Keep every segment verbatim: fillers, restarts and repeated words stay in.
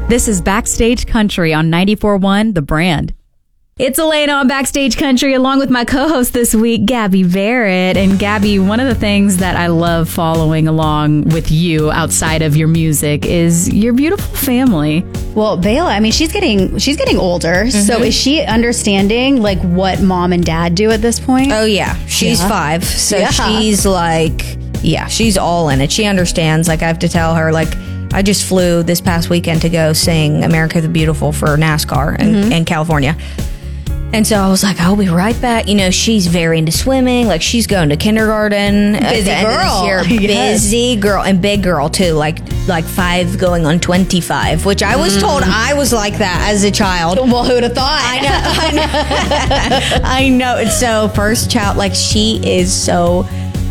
This is Backstage Country on ninety-four point one The Brand. It's Elena on Backstage Country along with my co-host this week, Gabby Barrett. And Gabby, one of the things that I love following along with you outside of your music is your beautiful family. Well, Bela, I mean, she's getting she's getting older. Mm-hmm. So is she understanding like what mom and dad do at this point? Oh, yeah. She's yeah. five. So yeah. she's like, yeah, she's all in it. She understands. Like, I have to tell her, like, I just flew this past weekend to go sing America the Beautiful for NASCAR in, mm-hmm. in California. And so I was like, I'll be right back. You know, she's very into swimming. Like, she's going to kindergarten. Busy girl. Yes. Busy girl. And big girl, too. Like, like five going on twenty-five, which I was mm. told I was like that as a child. Well, who'd have thought? I know. I know. I know. And so, first child, like, she is so,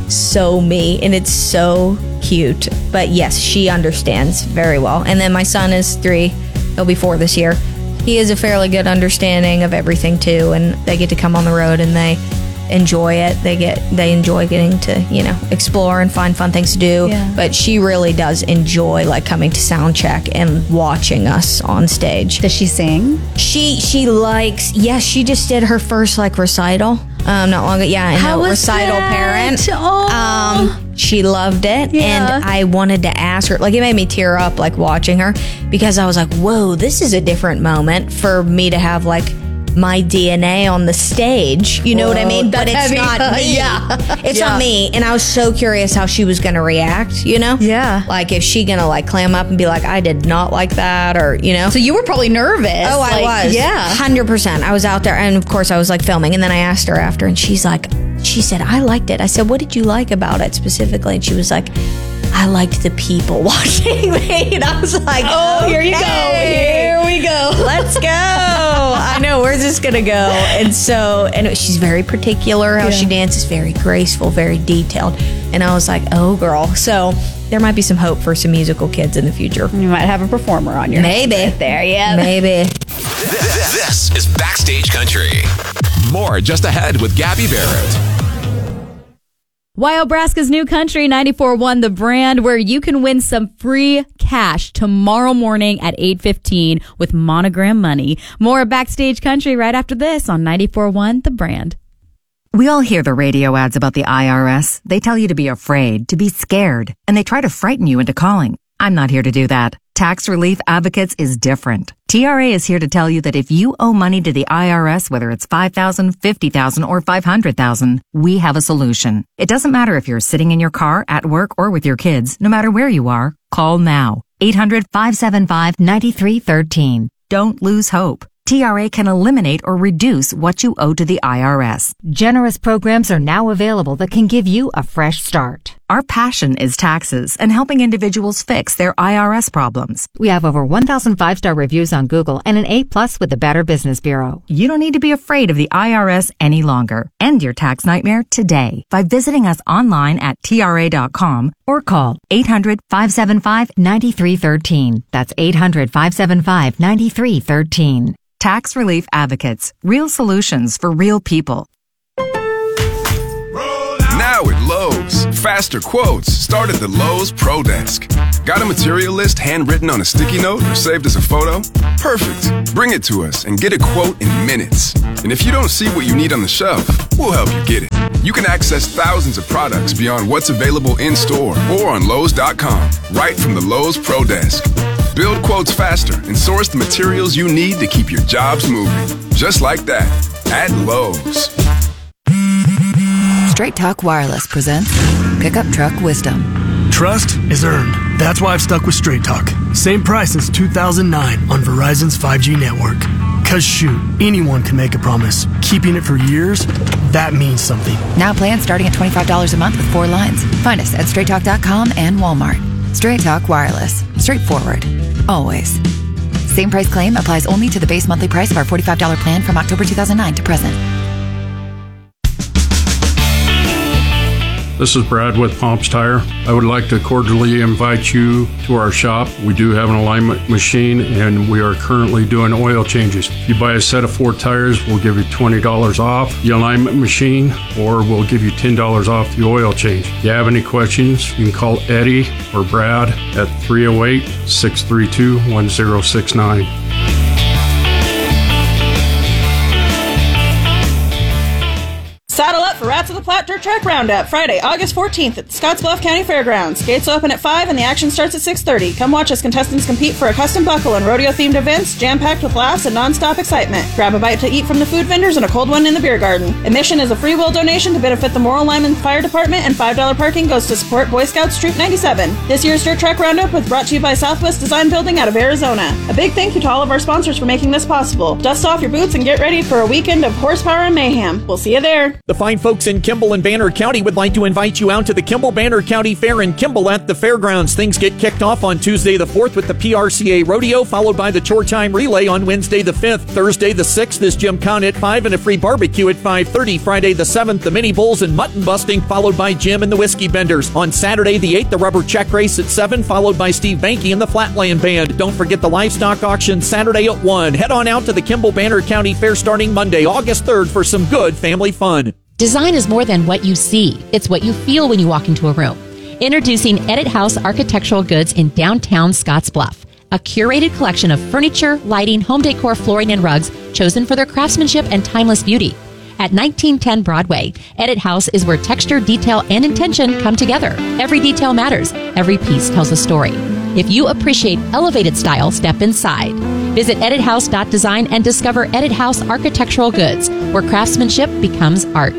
so me. And it's so cute. But, yes, she understands very well. And then my son is three. He'll be four this year. He has a fairly good understanding of everything too, and they get to come on the road and they enjoy it. They get they enjoy getting to, you know, explore and find fun things to do. Yeah. But she really does enjoy like coming to sound check and watching us on stage. Does she sing? She she likes. Yes, she just did her first like recital. Um, not long ago. Yeah, and How a was recital that? parent. Oh. Um, she loved it, yeah. and I wanted to ask her. Like, it made me tear up, like watching her, because I was like, "Whoa, this is a different moment for me to have like my D N A on the stage." You know Whoa, what I mean? But it's heavy. not Uh, me. yeah, it's yeah. not me. And I was so curious how she was going to react. You know? Yeah. Like, is she going to like clam up and be like, "I did not like that," or you know? So you were probably nervous. Oh, I like, was. Yeah, hundred percent. I was out there, and of course, I was like filming. And then I asked her after, and she's like, she said, "I liked it." I said, "What did you like about it specifically?" And she was like, "I liked the people watching me." And I was like, "Oh, okay, here you go. Here we go. Let's go." I know, where's this gonna go? And so, and she's very particular how yeah. she dances, very graceful, very detailed. And I was like, "Oh, girl." So there might be some hope for some musical kids in the future. You might have a performer on your maybe right there. Yeah, maybe. This is Backstage Country. More just ahead with Gabby Barrett. Wyobraska's New Country, ninety-four point one The Brand, where you can win some free cash tomorrow morning at eight fifteen with Monogram Money. More of Backstage Country right after this on ninety-four point one The Brand. We all hear the radio ads about the I R S. They tell you to be afraid, to be scared, and they try to frighten you into calling. I'm not here to do that. Tax Relief Advocates is different. T R A is here to tell you that if you owe money to the I R S, whether it's five thousand dollars, fifty thousand dollars, or five hundred thousand dollars, we have a solution. It doesn't matter if you're sitting in your car, at work, or with your kids. No matter where you are, call now. eight hundred, five seven five, nine three one three. Don't lose hope. T R A can eliminate or reduce what you owe to the I R S. Generous programs are now available that can give you a fresh start. Our passion is taxes and helping individuals fix their I R S problems. We have over one thousand five-star reviews on Google and an A plus with the Better Business Bureau. You don't need to be afraid of the I R S any longer. End your tax nightmare today by visiting us online at T R A dot com or call eight hundred, five seven five, nine three one three. That's eight hundred, five seven five, nine three one three. Tax Relief Advocates. Real solutions for real people. Now at Lowe's, faster quotes start at the Lowe's Pro Desk. Got a material list handwritten on a sticky note or saved as a photo? Perfect. Bring it to us and get a quote in minutes. And if you don't see what you need on the shelf, we'll help you get it. You can access thousands of products beyond what's available in store or on Lowe's dot com, right from the Lowe's Pro Desk. Build quotes faster and source the materials you need to keep your jobs moving. Just like that, at Lowe's. Straight Talk Wireless presents Pickup Truck Wisdom. Trust is earned. That's why I've stuck with Straight Talk. Same price since two thousand nine on Verizon's five G network. Cause shoot, anyone can make a promise. Keeping it for years, that means something. Now plans starting at twenty-five dollars a month with four lines. Find us at straight talk dot com and Walmart. Straight Talk Wireless. Straightforward. Always. Same price claim applies only to the base monthly price of our forty-five dollars plan from October two thousand nine to present. This is Brad with Pomps Tire. I would like to cordially invite you to our shop. We do have an alignment machine, and we are currently doing oil changes. If you buy a set of four tires, we'll give you twenty dollars off the alignment machine, or we'll give you ten dollars off the oil change. If you have any questions, you can call Eddie or Brad at three oh eight, six three two, one oh six nine. Saddle up for Rats of the Platte Dirt Track Roundup, Friday, August fourteenth at the Scottsbluff County Fairgrounds. Gates open at five and the action starts at six thirty. Come watch us contestants compete for a custom buckle and rodeo-themed events, jam-packed with laughs and non-stop excitement. Grab a bite to eat from the food vendors and a cold one in the beer garden. Admission is a free will donation to benefit the Moral Lyman Fire Department, and five dollars parking goes to support Boy Scouts Troop ninety-seven. This year's Dirt Track Roundup was brought to you by Southwest Design Building out of Arizona. A big thank you to all of our sponsors for making this possible. Dust off your boots and get ready for a weekend of horsepower and mayhem. We'll see you there. The fine folks in Kimball and Banner County would like to invite you out to the Kimball Banner County Fair in Kimball at the fairgrounds. Things get kicked off on Tuesday the fourth with the P R C A Rodeo, followed by the Chore Time Relay on Wednesday the fifth. Thursday the sixth is Gymkhana at five and a free barbecue at five thirty. Friday the seventh, the Mini Bulls and Mutton Busting, followed by Jim and the Whiskey Benders. On Saturday the eighth, the Rubber Check Race at seven, followed by Steve Banky and the Flatland Band. Don't forget the livestock auction Saturday at one. Head on out to the Kimball Banner County Fair starting Monday, August third for some good family fun. Design is more than what you see. It's what you feel when you walk into a room. Introducing Edit House Architectural Goods in downtown Scottsbluff. A curated collection of furniture, lighting, home decor, flooring, and rugs chosen for their craftsmanship and timeless beauty. At nineteen ten Broadway, Edit House is where texture, detail, and intention come together. Every detail matters. Every piece tells a story. If you appreciate elevated style, step inside. Visit edit house dot design and discover Edit House Architectural Goods, where craftsmanship becomes art.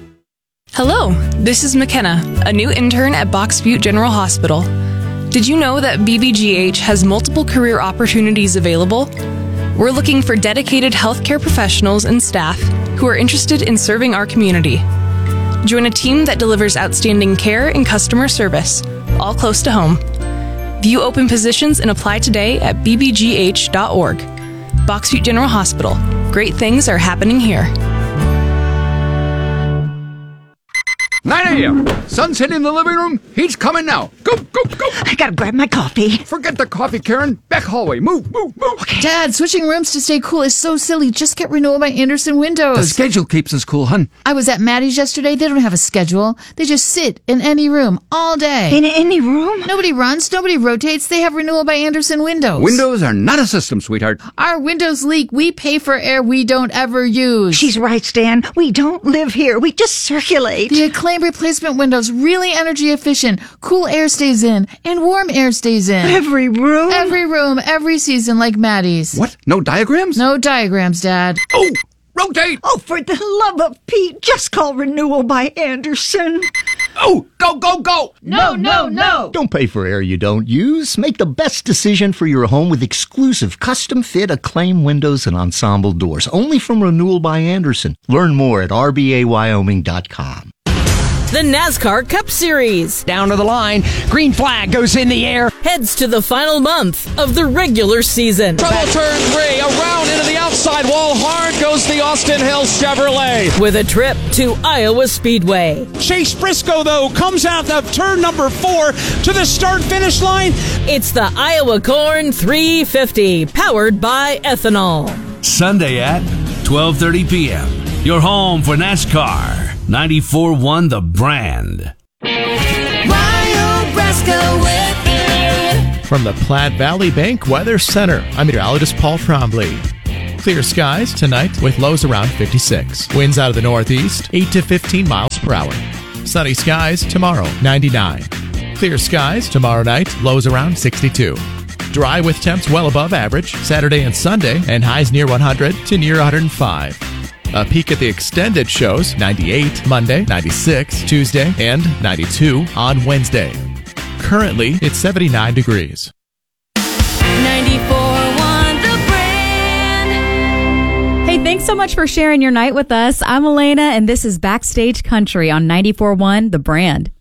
Hello, this is McKenna, a new intern at Box Butte General Hospital. Did you know that B B G H has multiple career opportunities available? We're looking for dedicated healthcare professionals and staff who are interested in serving our community. Join a team that delivers outstanding care and customer service, all close to home. View open positions and apply today at b b g h dot org. Box Butte General Hospital. Great things are happening here. nine a.m. Sunset in the living room. He's coming now. Go, go, go. I gotta grab my coffee. Forget the coffee, Karen. Back hallway. Move, move, move. Okay. Dad, switching rooms to stay cool is so silly. Just get renewal by Andersen Windows. The schedule keeps us cool, hun. I was at Maddie's yesterday. They don't have a schedule. They just sit in any room all day. In any room? Nobody runs. Nobody rotates. They have renewal by Andersen Windows. Windows are not a system, sweetheart. Our windows leak. We pay for air we don't ever use. She's right, Stan. We don't live here. We just circulate. The Acclaim replacement windows, really energy efficient. Cool air stays in and warm air stays in. Every room? Every room, every season, like Maddie's. What? No diagrams? No diagrams, Dad. Oh, rotate! Oh, for the love of Pete, just call renewal by Andersen. Oh, go, go, go! No, no, no! Don't pay for air you don't use. Make the best decision for your home with exclusive custom-fit Acclaim windows and ensemble doors. Only from Renewal by Andersen. Learn more at r b a wyoming dot com. The NASCAR Cup Series. Down to the line, green flag goes in the air. Heads to the final month of the regular season. Trouble turn three, around into the outside wall, hard goes the Austin Hill Chevrolet. With a trip to Iowa Speedway. Chase Briscoe, though, comes out of turn number four to the start-finish line. It's the Iowa Corn three fifty, powered by ethanol. Sunday at twelve thirty p.m. Your home for NASCAR. ninety-four point one The Brand. Mario Brasco with you. From the Platte Valley Bank Weather Center, I'm meteorologist Paul Trombley. Clear skies tonight with lows around fifty-six. Winds out of the northeast, eight to fifteen miles per hour. Sunny skies tomorrow, ninety-nine. Clear skies tomorrow night, lows around sixty-two. Dry with temps well above average Saturday and Sunday, and highs near one hundred to near one hundred five. A peek at the extended shows, ninety-eight Monday, ninety-six Tuesday, and ninety-two on Wednesday. Currently, it's seventy-nine degrees. ninety-four point one The Brand. Hey, thanks so much for sharing your night with us. I'm Elena, and this is Backstage Country on ninety-four point one The Brand.